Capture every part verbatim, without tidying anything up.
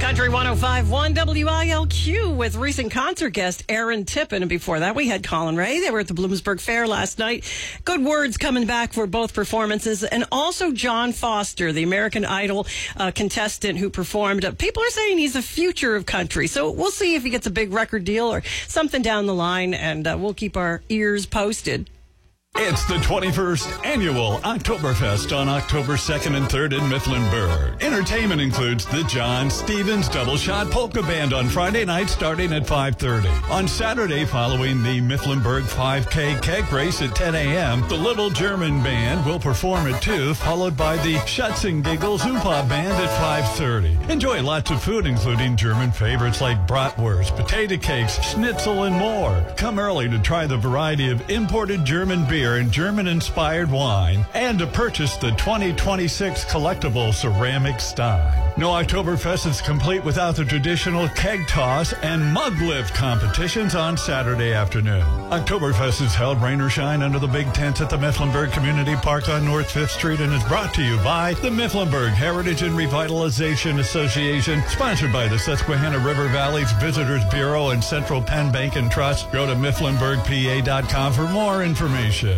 Country one oh five point one W I L Q with recent concert guest Aaron Tippin. And before that, we had Colin Ray. They were at the Bloomsburg Fair last night. Good words coming back for both performances. And also John Foster, the American Idol uh, contestant who performed. Uh, people are saying he's the future of country. So we'll see if he gets a big record deal or something down the line. And uh, we'll keep our ears posted. It's the twenty-first Annual Oktoberfest on October second and third in Mifflinburg. Entertainment includes the John Stevens Double Shot Polka Band on Friday night starting at five thirty. On Saturday, following the Mifflinburg five K keg race at ten a.m., the Little German Band will perform at two, followed by the Schutzing Giggles Oompa Band at five thirty. Enjoy lots of food, including German favorites like bratwurst, potato cakes, schnitzel, and more. Come early to try the variety of imported German beer and German-inspired wine, and to purchase the twenty twenty-six collectible ceramic stein. No Oktoberfest is complete without the traditional keg toss and mug lift competitions on Saturday afternoon. Oktoberfest is held rain or shine under the big tents at the Mifflinburg Community Park on North fifth Street and is brought to you by the Mifflinburg Heritage and Revitalization Association, sponsored by the Susquehanna River Valley's Visitors Bureau and Central Penn Bank and Trust. Go to Mifflinburg P A dot com for more information.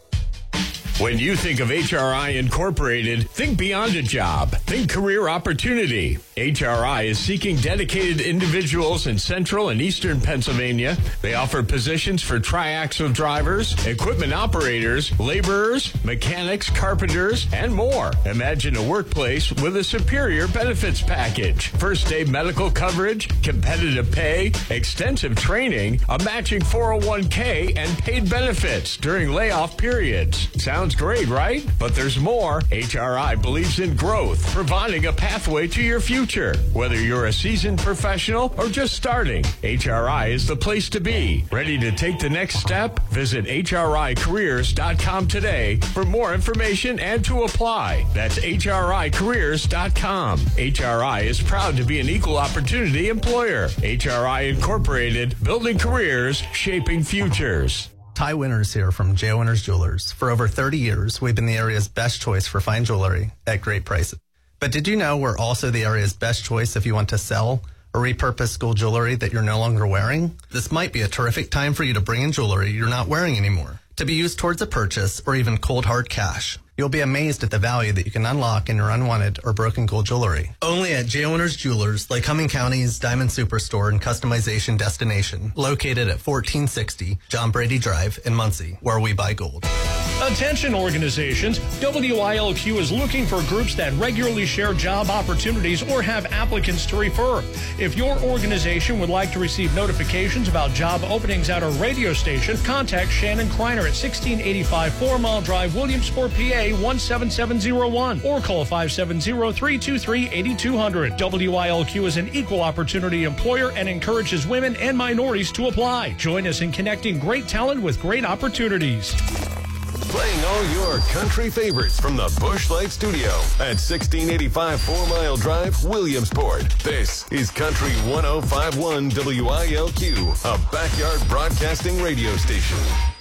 When you think of H R I Incorporated, think beyond a job. Think career opportunity. H R I is seeking dedicated individuals in central and eastern Pennsylvania. They offer positions for triaxle drivers, equipment operators, laborers, mechanics, carpenters, and more. Imagine a workplace with a superior benefits package. First day medical coverage, competitive pay, extensive training, a matching four oh one k, and paid benefits during layoff periods. Sounds great, right? But there's more. H R I believes in growth, providing a pathway to your future. Whether you're a seasoned professional or just starting, H R I is the place to be. Ready to take the next step? Visit H R I careers dot com today for more information and to apply. That's H R I careers dot com. H R I is proud to be an equal opportunity employer. H R I Incorporated, building careers, shaping futures. Ty Winters here from J. Winters Jewelers. For over thirty years, we've been the area's best choice for fine jewelry at great prices. But did you know we're also the area's best choice if you want to sell or repurpose school jewelry that you're no longer wearing? This might be a terrific time for you to bring in jewelry you're not wearing anymore, to be used towards a purchase or even cold hard cash. You'll be amazed at the value that you can unlock in your unwanted or broken gold jewelry. Only at J. Winters Jewelers, Lycoming County's Diamond Superstore and Customization Destination, located at fourteen sixty John Brady Drive in Muncie, where we buy gold. Attention organizations, W I L Q is looking for groups that regularly share job opportunities or have applicants to refer. If your organization would like to receive notifications about job openings at our radio station, contact Shannon Kreiner at sixteen eighty-five Four Mile Drive, Williamsport, P A one seven seven zero one or call five seven zero, three two three, eight two zero zero. W I L Q is an equal opportunity employer and encourages women and minorities to apply. Join us in connecting great talent with great opportunities. Playing all your country favorites from the Busch Light Studio at sixteen eighty-five Four Mile Drive, Williamsport. This is Country one oh five point one W I L Q, a backyard broadcasting radio station.